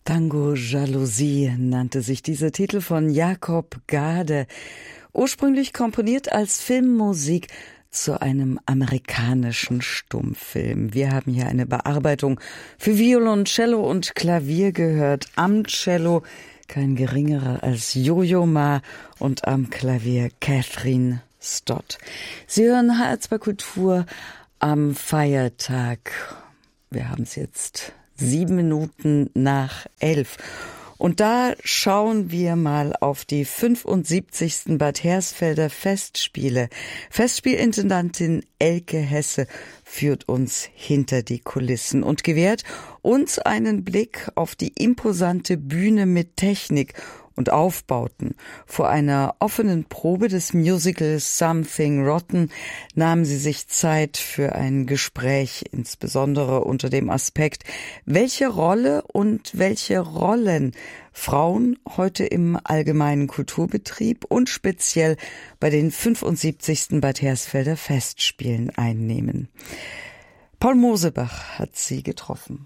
Tango Jalousie nannte sich dieser Titel von Jakob Gade, ursprünglich komponiert als Filmmusik zu einem amerikanischen Stummfilm. Wir haben hier eine Bearbeitung für Violoncello und Klavier gehört. Am Cello kein geringerer als Yo-Yo Ma und am Klavier Catherine Stott. Sie hören HR2 Kultur am Feiertag. Wir haben es jetzt 7 Minuten nach 11. Und da schauen wir mal auf die 75. Bad Hersfelder Festspiele. Festspielintendantin Elke Hesse führt uns hinter die Kulissen und gewährt uns einen Blick auf die imposante Bühne mit Technik und Aufbauten. Vor einer offenen Probe des Musicals Something Rotten nahmen sie sich Zeit für ein Gespräch, insbesondere unter dem Aspekt, welche Rolle und welche Rollen Frauen heute im allgemeinen Kulturbetrieb und speziell bei den 75. Bad Hersfelder Festspielen einnehmen. Paul Mosebach hat sie getroffen.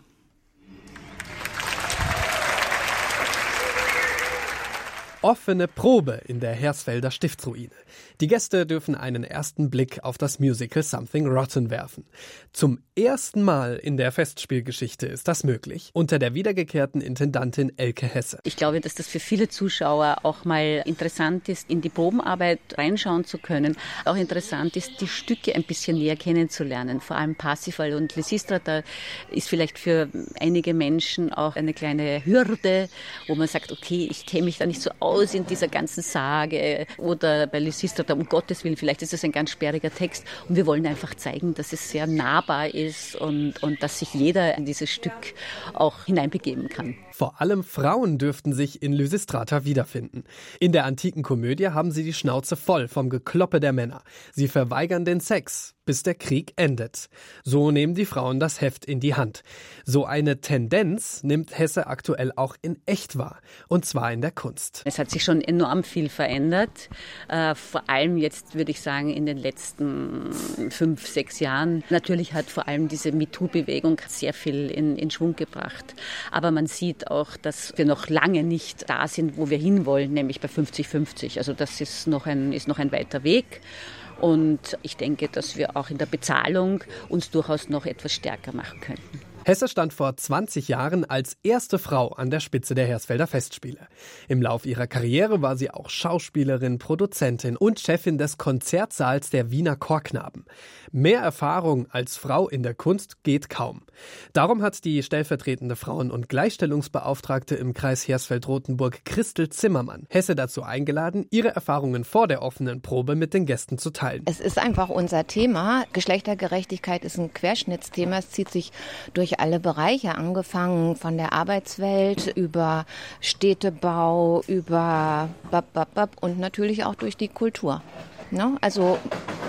Offene Probe in der Hersfelder Stiftsruine. Die Gäste dürfen einen ersten Blick auf das Musical Something Rotten werfen. Zum ersten Mal in der Festspielgeschichte ist das möglich, unter der wiedergekehrten Intendantin Elke Hesse. Ich glaube, dass das für viele Zuschauer auch mal interessant ist, in die Probenarbeit reinschauen zu können. Auch interessant ist, die Stücke ein bisschen näher kennenzulernen. Vor allem Parsifal und Lysistrata ist vielleicht für einige Menschen auch eine kleine Hürde, wo man sagt, okay, ich kenne mich da nicht so aus in dieser ganzen Sage. Oder bei Lysistrata, um Gottes Willen, vielleicht ist es ein ganz sperriger Text. Und wir wollen einfach zeigen, dass es sehr nahbar ist und dass sich jeder in dieses Stück auch hineinbegeben kann. Vor allem Frauen dürften sich in Lysistrata wiederfinden. In der antiken Komödie haben sie die Schnauze voll vom Gekloppe der Männer. Sie verweigern den Sex, bis der Krieg endet. So nehmen die Frauen das Heft in die Hand. So eine Tendenz nimmt Hesse aktuell auch in echt wahr. Und zwar in der Kunst. Es hat sich schon enorm viel verändert. Vor allem jetzt, würde ich sagen, in den letzten 5, 6 Jahren. Natürlich hat vor allem diese MeToo-Bewegung sehr viel in Schwung gebracht. Aber man sieht auch, dass wir noch lange nicht da sind, wo wir hinwollen, nämlich bei 50-50. Also das ist noch ein weiter Weg. Und ich denke, dass wir auch in der Bezahlung uns durchaus noch etwas stärker machen könnten. Hesse stand vor 20 Jahren als erste Frau an der Spitze der Hersfelder Festspiele. Im Lauf ihrer Karriere war sie auch Schauspielerin, Produzentin und Chefin des Konzertsaals der Wiener Chorknaben. Mehr Erfahrung als Frau in der Kunst geht kaum. Darum hat die stellvertretende Frauen- und Gleichstellungsbeauftragte im Kreis Hersfeld-Rotenburg Christel Zimmermann Hesse dazu eingeladen, ihre Erfahrungen vor der offenen Probe mit den Gästen zu teilen. Es ist einfach unser Thema. Geschlechtergerechtigkeit ist ein Querschnittsthema. Es zieht sich durch alle Bereiche, angefangen von der Arbeitswelt über Städtebau, über und natürlich auch durch die Kultur. Ne? Also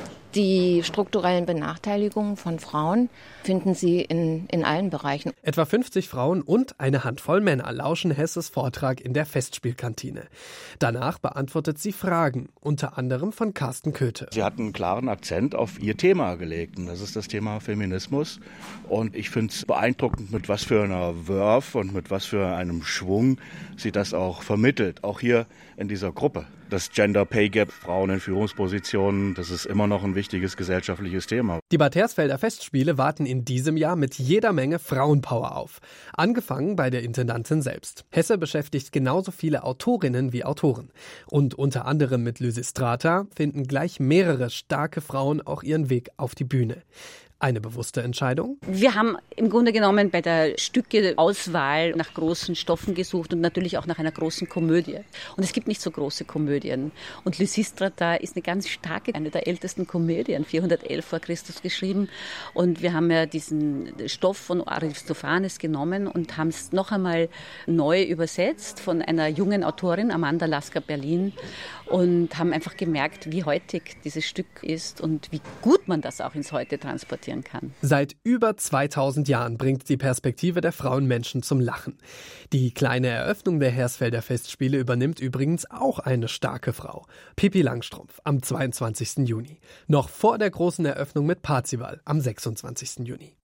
die strukturellen Benachteiligungen von Frauen finden Sie in allen Bereichen. Etwa 50 Frauen und eine Handvoll Männer lauschen Hesses Vortrag in der Festspielkantine. Danach beantwortet sie Fragen, unter anderem von Carsten Köthe. Sie hat einen klaren Akzent auf ihr Thema gelegt. Und das ist das Thema Feminismus. Und ich finde es beeindruckend, mit was für einer Verve und mit was für einem Schwung sie das auch vermittelt. Auch hier in dieser Gruppe. Das Gender Pay Gap, Frauen in Führungspositionen, das ist immer noch ein wichtiges gesellschaftliches Thema. Die Bad Hersfelder Festspiele warten in diesem Jahr mit jeder Menge Frauenpower auf. Angefangen bei der Intendantin selbst. Hesse beschäftigt genauso viele Autorinnen wie Autoren. Und unter anderem mit Lysistrata finden gleich mehrere starke Frauen auch ihren Weg auf die Bühne. Eine bewusste Entscheidung? Wir haben im Grunde genommen bei der Stückeauswahl nach großen Stoffen gesucht und natürlich auch nach einer großen Komödie. Und es gibt nicht so große Komödien. Und Lysistrata ist eine ganz starke, eine der ältesten Komödien, 411 vor Christus geschrieben. Und wir haben ja diesen Stoff von Aristophanes genommen und haben es noch einmal neu übersetzt von einer jungen Autorin, Amanda Lasker-Berlin. Und haben einfach gemerkt, wie heutig dieses Stück ist und wie gut man das auch ins Heute transportieren kann. Seit über 2000 Jahren bringt die Perspektive der Frauen Menschen zum Lachen. Die kleine Eröffnung der Hersfelder Festspiele übernimmt übrigens auch eine starke Frau. Pippi Langstrumpf am 22. Juni. Noch vor der großen Eröffnung mit Parzival am 26. Juni.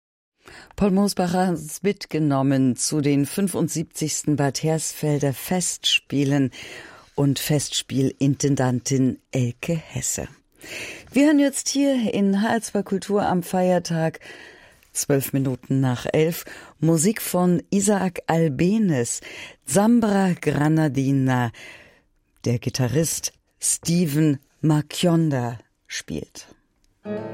Paul Mosbacher hat uns mitgenommen zu den 75. Bad Hersfelder Festspielen und Festspielintendantin Elke Hesse. Wir hören jetzt hier in H2 Kultur am Feiertag 12 Minuten nach 11 Musik von Isaac Albéniz, Zambra Granadina. Der Gitarrist Steven Makionda spielt.